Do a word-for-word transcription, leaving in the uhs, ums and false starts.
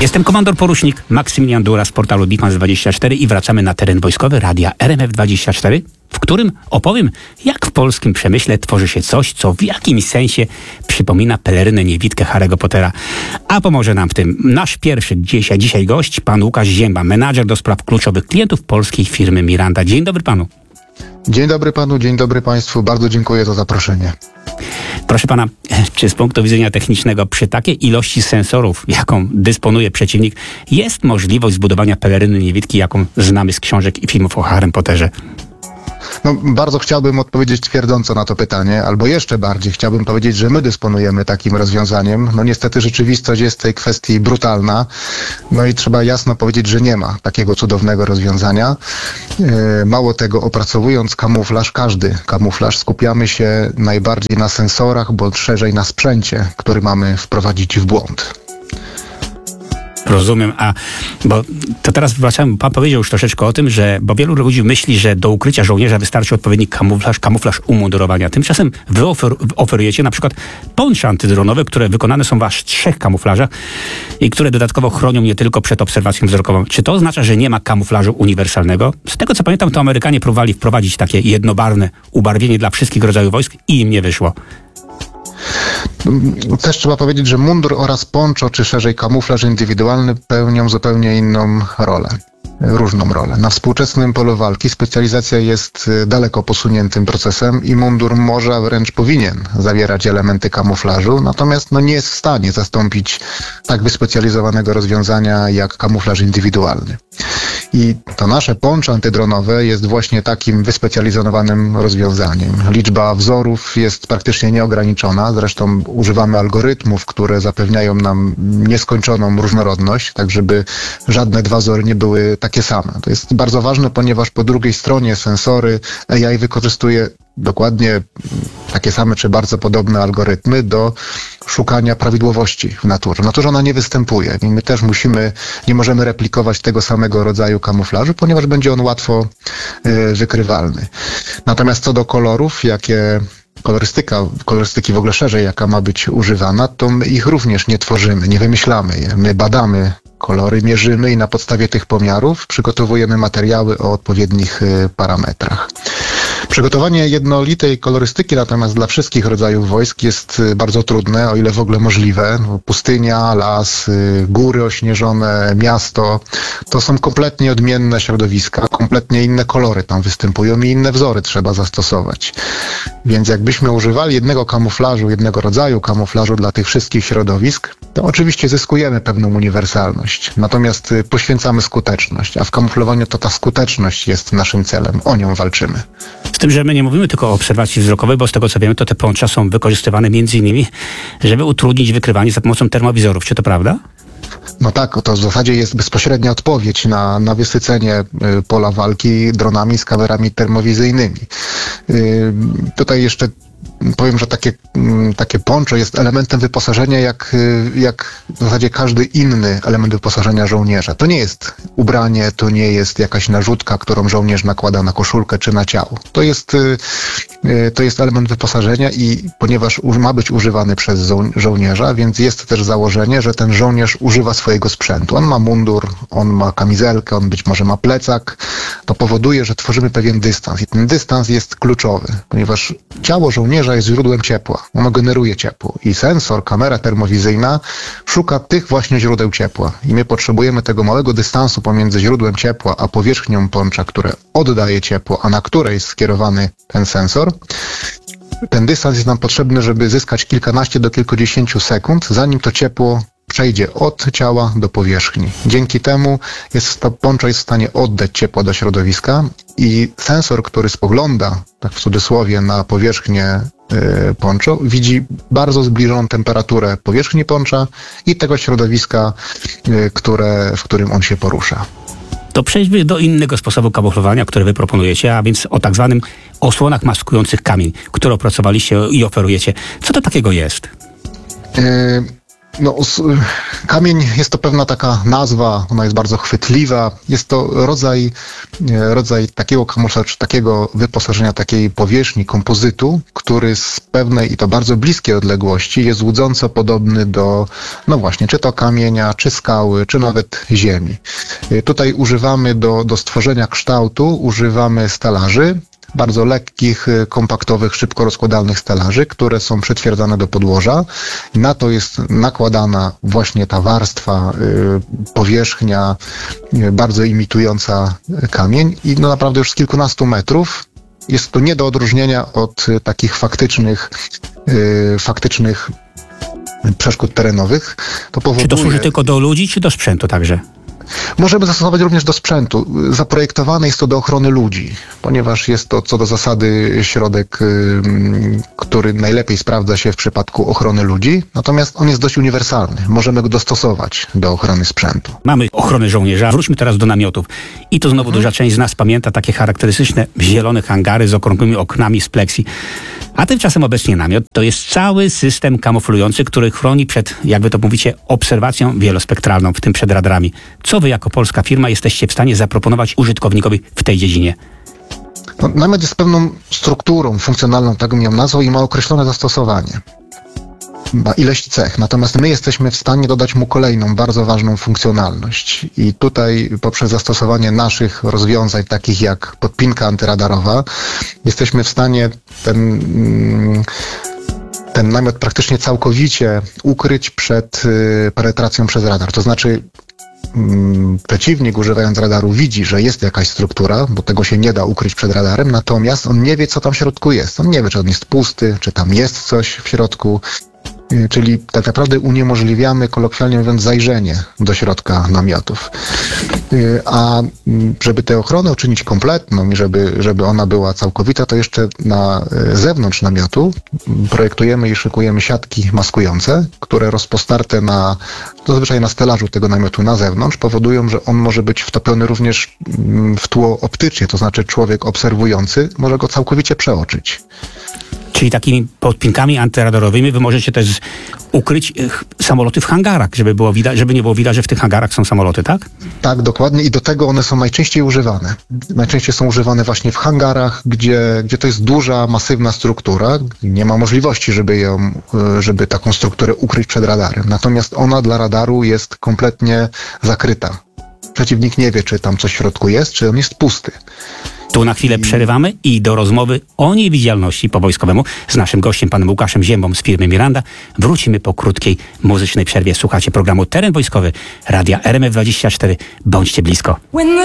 Jestem komandor porucznik Maksymilian Dura z portalu Bifans dwadzieścia cztery i wracamy na teren wojskowy radia R M F dwadzieścia cztery, w którym opowiem, jak w polskim przemyśle tworzy się coś, co w jakimś sensie przypomina pelerynę niewidkę Harry'ego Pottera. A pomoże nam w tym nasz pierwszy dzisiaj, dzisiaj gość, pan Łukasz Zięba, menadżer do spraw kluczowych klientów polskiej firmy Miranda. Dzień dobry panu. Dzień dobry panu, dzień dobry państwu. Bardzo dziękuję za zaproszenie. Proszę pana, czy z punktu widzenia technicznego przy takiej ilości sensorów, jaką dysponuje przeciwnik, jest możliwość zbudowania peleryny niewidki, jaką znamy z książek i filmów o Harrym Potterze? No, bardzo chciałbym odpowiedzieć twierdząco na to pytanie, albo jeszcze bardziej chciałbym powiedzieć, że my dysponujemy takim rozwiązaniem. No niestety rzeczywistość jest w tej kwestii brutalna. No i trzeba jasno powiedzieć, że nie ma takiego cudownego rozwiązania. Yy, mało tego, opracowując kamuflaż, każdy kamuflaż, skupiamy się najbardziej na sensorach, bądź szerzej na sprzęcie, który mamy wprowadzić w błąd. Rozumiem, a bo to teraz wracamy, pan powiedział już troszeczkę o tym, że, bo wielu ludzi myśli, że do ukrycia żołnierza wystarczy odpowiedni kamuflaż, kamuflaż umundurowania. Tymczasem wy ofer, oferujecie na przykład poncze antydronowe, które wykonane są w aż trzech kamuflażach i które dodatkowo chronią nie tylko przed obserwacją wzrokową. Czy to oznacza, że nie ma kamuflażu uniwersalnego? Z tego co pamiętam, to Amerykanie próbowali wprowadzić takie jednobarwne ubarwienie dla wszystkich rodzajów wojsk i im nie wyszło. Też trzeba powiedzieć, że mundur oraz poncho, czy szerzej kamuflaż indywidualny pełnią zupełnie inną rolę. Różną rolę. Na współczesnym polu walki specjalizacja jest daleko posuniętym procesem i mundur może, a wręcz powinien zawierać elementy kamuflażu, natomiast no nie jest w stanie zastąpić tak wyspecjalizowanego rozwiązania jak kamuflaż indywidualny. I to nasze poncho antydronowe jest właśnie takim wyspecjalizowanym rozwiązaniem. Liczba wzorów jest praktycznie nieograniczona, zresztą używamy algorytmów, które zapewniają nam nieskończoną różnorodność, tak żeby żadne dwa wzory nie były takie same. To jest bardzo ważne, ponieważ po drugiej stronie sensory A I wykorzystuje dokładnie takie same czy bardzo podobne algorytmy do szukania prawidłowości w naturze. W naturze ona nie występuje i my też musimy, nie możemy replikować tego samego rodzaju kamuflażu, ponieważ będzie on łatwo y, wykrywalny. Natomiast co do kolorów, jakie kolorystyka, kolorystyki w ogóle szerzej, jaka ma być używana, to my ich również nie tworzymy, nie wymyślamy je. My badamy kolory, mierzymy i na podstawie tych pomiarów przygotowujemy materiały o odpowiednich y, parametrach. Przygotowanie jednolitej kolorystyki natomiast dla wszystkich rodzajów wojsk jest bardzo trudne, o ile w ogóle możliwe. Pustynia, las, góry ośnieżone, miasto, to są kompletnie odmienne środowiska, kompletnie inne kolory tam występują i inne wzory trzeba zastosować. Więc jakbyśmy używali jednego kamuflażu, jednego rodzaju kamuflażu dla tych wszystkich środowisk, to oczywiście zyskujemy pewną uniwersalność. Natomiast poświęcamy skuteczność, a w kamuflowaniu to ta skuteczność jest naszym celem. O nią walczymy. Z tym, że my nie mówimy tylko o obserwacji wzrokowej, bo z tego co wiemy, to te poncha są wykorzystywane między innymi, żeby utrudnić wykrywanie za pomocą termowizorów. Czy to prawda? No tak, to w zasadzie jest bezpośrednia odpowiedź na, na wysycenie y, pola walki dronami z kamerami termowizyjnymi. Y, tutaj jeszcze powiem, że takie, takie poncho jest elementem wyposażenia jak, jak w zasadzie każdy inny element wyposażenia żołnierza. To nie jest ubranie, to nie jest jakaś narzutka, którą żołnierz nakłada na koszulkę czy na ciało. To jest, to jest element wyposażenia i ponieważ ma być używany przez żo- żołnierza, więc jest też założenie, że ten żołnierz używa swojego sprzętu. On ma mundur, on ma kamizelkę, on być może ma plecak. To powoduje, że tworzymy pewien dystans i ten dystans jest kluczowy, ponieważ ciało żołnierza jest źródłem ciepła. Ono generuje ciepło i sensor, kamera termowizyjna szuka tych właśnie źródeł ciepła. I my potrzebujemy tego małego dystansu pomiędzy źródłem ciepła a powierzchnią poncha, które oddaje ciepło, a na której jest skierowany ten sensor. Ten dystans jest nam potrzebny, żeby zyskać kilkanaście do kilkudziesięciu sekund, zanim to ciepło przejdzie od ciała do powierzchni. Dzięki temu jest to poncho jest w stanie oddać ciepło do środowiska i sensor, który spogląda, tak w cudzysłowie, na powierzchnię y, poncho, widzi bardzo zbliżoną temperaturę powierzchni poncha i tego środowiska, y, które, w którym on się porusza. To przejdźmy do innego sposobu kamuflowania, który wy proponujecie, a więc o tak zwanym osłonach maskujących kamień, które opracowaliście i oferujecie. Co to takiego jest? Y- No, s- kamień jest to pewna taka nazwa, ona jest bardzo chwytliwa. Jest to rodzaj, e, rodzaj takiego kamuflażu, czy takiego wyposażenia, takiej powierzchni, kompozytu, który z pewnej i to bardzo bliskiej odległości jest łudząco podobny do, no właśnie, czy to kamienia, czy skały, czy nawet ziemi. E, Tutaj używamy do, do stworzenia kształtu, używamy stelaży, bardzo lekkich, y, kompaktowych, szybko rozkładalnych stelaży, które są przytwierdzane do podłoża. Na to jest nakładana właśnie ta warstwa, y, powierzchnia, y, bardzo imitująca y, kamień i no naprawdę już z kilkunastu metrów jest to nie do odróżnienia od y, takich faktycznych, y, faktycznych przeszkód terenowych. To powoduje... Czy to służy tylko do ludzi, czy do sprzętu także? Możemy zastosować również do sprzętu. Zaprojektowane jest to do ochrony ludzi, ponieważ jest to co do zasady środek, ym, który najlepiej sprawdza się w przypadku ochrony ludzi, natomiast on jest dość uniwersalny. Możemy go dostosować do ochrony sprzętu. Mamy ochronę żołnierza. Wróćmy teraz do namiotów. I to znowu duża część z nas pamięta takie charakterystyczne zielone hangary z okrągłymi oknami z pleksji. A tymczasem obecnie namiot to jest cały system kamuflujący, który chroni przed, jak wy to mówicie, obserwacją wielospektralną, w tym przed radarami. Co wy jako polska firma jesteście w stanie zaproponować użytkownikowi w tej dziedzinie? No, namiot jest pewną strukturą funkcjonalną, tak bym ją nazwał, i ma określone zastosowanie. Ma ileś cech, natomiast my jesteśmy w stanie dodać mu kolejną, bardzo ważną funkcjonalność. I tutaj poprzez zastosowanie naszych rozwiązań, takich jak podpinka antyradarowa, jesteśmy w stanie ten, mm, ten namiot praktycznie całkowicie ukryć przed y, penetracją przez radar. To znaczy mm, przeciwnik, używając radaru, widzi, że jest jakaś struktura, bo tego się nie da ukryć przed radarem, natomiast on nie wie, co tam w środku jest. On nie wie, czy on jest pusty, czy tam jest coś w środku. Czyli tak naprawdę uniemożliwiamy, kolokwialnie mówiąc, zajrzenie do środka namiotów. A żeby tę ochronę uczynić kompletną i żeby, żeby ona była całkowita, to jeszcze na zewnątrz namiotu projektujemy i szykujemy siatki maskujące, które rozpostarte na, zazwyczaj na stelażu tego namiotu na zewnątrz, powodują, że on może być wtopiony również w tło optycznie, to znaczy człowiek obserwujący może go całkowicie przeoczyć. Czyli takimi podpinkami antyradarowymi wy możecie też ukryć ch, samoloty w hangarach, żeby było widać, żeby nie było widać, że w tych hangarach są samoloty, tak? Tak, dokładnie, i do tego one są najczęściej używane. Najczęściej są używane właśnie w hangarach, gdzie, gdzie to jest duża, masywna struktura. Nie ma możliwości, żeby ją, żeby taką strukturę ukryć przed radarem. Natomiast ona dla radaru jest kompletnie zakryta. Przeciwnik nie wie, czy tam coś w środku jest, czy on jest pusty. Tu na chwilę przerywamy i do rozmowy o niewidzialności po wojskowemu z naszym gościem, panem Łukaszem Ziębą z firmy Miranda, wrócimy po krótkiej muzycznej przerwie. Słuchacie programu Teren Wojskowy Radia R M F dwadzieścia cztery. Bądźcie blisko.